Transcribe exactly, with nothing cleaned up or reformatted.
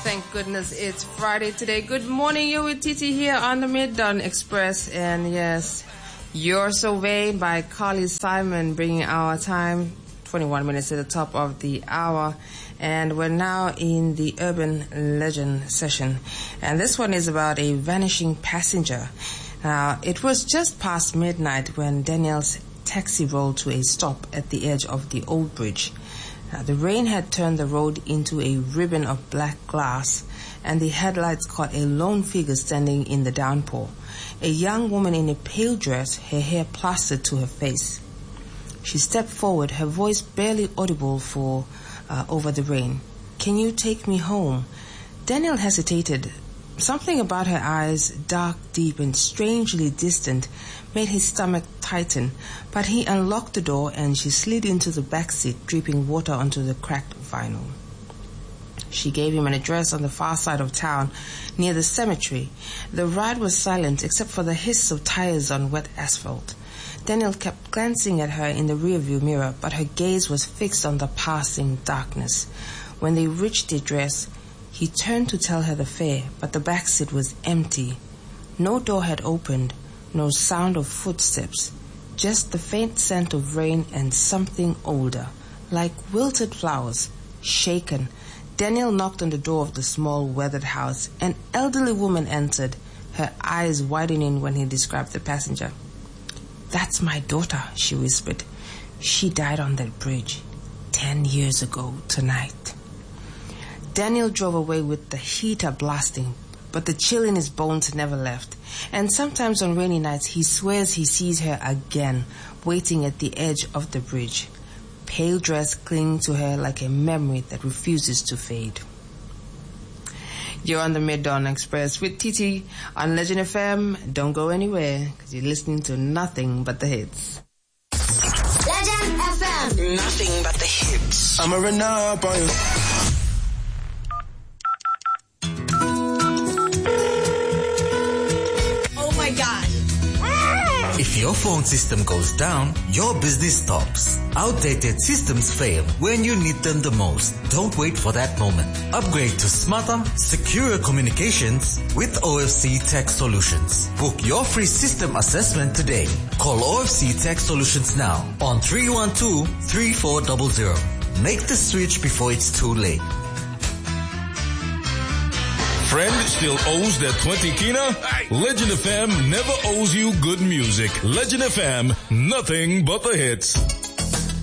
Thank goodness it's Friday today. Good morning, you're with Titi here on the Mid-Dawn Express. And yes, You're Surveyed by Carly Simon, bringing our time twenty-one minutes to the top of the hour. And we're now in the urban legend session. And this one is about a vanishing passenger. Now, it was just past midnight when Daniel's taxi rolled to a stop at the edge of the old bridge. Now, the rain had turned the road into a ribbon of black glass, and the headlights caught a lone figure standing in the downpour. A young woman in a pale dress, her hair plastered to her face. She stepped forward, her voice barely audible for uh, over the rain. "Can you take me home?" Daniel hesitated. Something about her eyes, dark, deep, and strangely distant, made his stomach tighten, but he unlocked the door and she slid into the back seat, dripping water onto the cracked vinyl. She gave him an address on the far side of town, near the cemetery. The ride was silent except for the hiss of tires on wet asphalt. Daniel kept glancing at her in the rearview mirror, but her gaze was fixed on the passing darkness. When they reached the address, he turned to tell her the fare, but the back seat was empty. No door had opened, no sound of footsteps, just the faint scent of rain and something older, like wilted flowers, shaken. Daniel knocked on the door of the small, weathered house. An elderly woman entered, her eyes widening when he described the passenger. "That's my daughter," she whispered. "She died on that bridge ten years ago tonight." Daniel drove away with the heater blasting, but the chill in his bones never left. And sometimes on rainy nights, he swears he sees her again, waiting at the edge of the bridge, pale dress clinging to her like a memory that refuses to fade. You're on the Mid-Dawn Express with Titi on Legend F M. Don't go anywhere, because you're listening to nothing but the hits. Legend F M. Nothing but the hits. I'm a run up on you. If your phone system goes down, your business stops. Outdated systems fail when you need them the most. Don't wait for that moment. Upgrade to smarter, secure communications with O F C Tech Solutions. Book your free system assessment today. Call O F C Tech Solutions now on three one two, three four zero zero. Make the switch before it's too late. Friend still owes that twenty kina? Legend F M never owes you good music. Legend F M, nothing but the hits.